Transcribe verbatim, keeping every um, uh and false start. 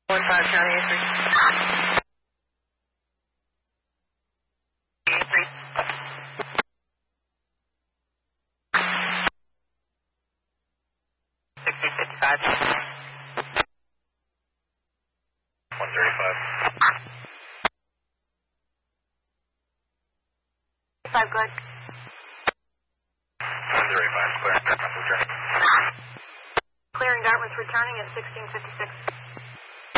one five County A three. A three. sixty fifty-five. one thirty-five. five, good. one thirty-five, clear. Clearing Dartmouth returning at sixteen fifty-six.